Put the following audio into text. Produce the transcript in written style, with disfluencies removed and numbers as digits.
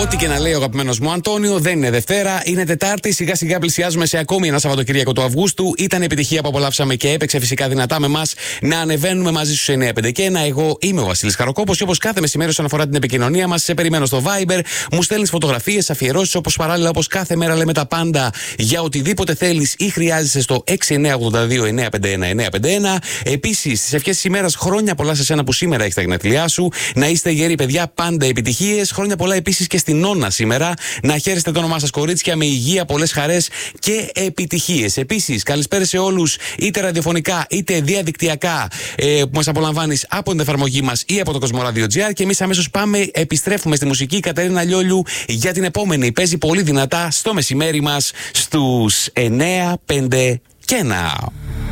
Ό,τι και να λέει ο αγαπημένος μου Αντώνιο, δεν είναι Δευτέρα, είναι Τετάρτη. Σιγά σιγά πλησιάζουμε σε ακόμη ένα Σαββατοκύριακο του Αυγούστου. Ήταν επιτυχία που απολαύσαμε και έπαιξε φυσικά δυνατά με εμάς να ανεβαίνουμε μαζί στους 9-5 και 1. Εγώ είμαι ο Βασίλης Χαροκόπος και όπως κάθε μεσημέρι όσον αφορά την επικοινωνία μας, σε περιμένω στο Viber. Μου στέλνεις φωτογραφίες, αφιερώσεις, όπως παράλληλα όπως κάθε μέρα λέμε τα πάντα για οτιδήποτε θέλεις ή χρειάζεσαι στο 6982-951-951. Επίσης, στις ευχές της ημέρας, χρόνια πολλά σε σένα που σήμερα έχεις τα γενέθλιά σου. Να είστε γεροί, παιδιά, πάντα επιτυχίες. Χρόνια πολλά επίσης και στην Νόνα σήμερα. Να χαίρεστε το όνομά σας, κορίτσια, με υγεία, πολλές χαρές και επιτυχίες. Επίσης, καλησπέρα σε όλους, είτε ραδιοφωνικά είτε διαδικτυακά, που μας απολαμβάνεις από την εφαρμογή μας ή από το Κοσμοράδιο.gr. Και εμείς αμέσως επιστρέφουμε στη μουσική. Κατερίνα Λιόλιου για την επόμενη. Παίζει πολύ δυνατά στο μεσημέρι μας στους 9-5 και 1.